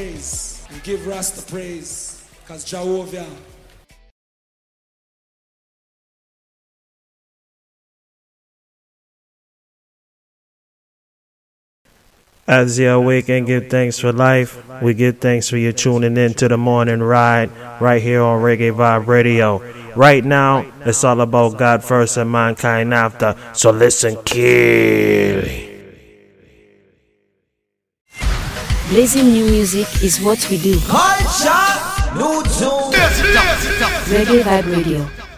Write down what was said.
praise and give Rasta praise, cause Jehovah. As you awake and give thanks for life, we give thanks for you tuning in to the morning ride right here on Reggae Vibe Radio. Right now, it's all about God first and mankind after. So listen, kill. Blazing new music is what we do. Reggae Vibe Radio.